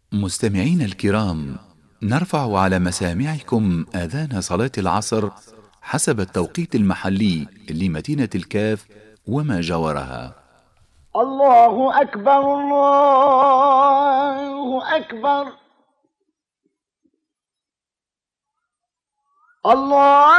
مستمعين الكرام، نرفع على مسامعكم آذان صلاة العصر حسب التوقيت المحلي لمدينة الكاف وما جاورها. الله أكبر الله أكبر الله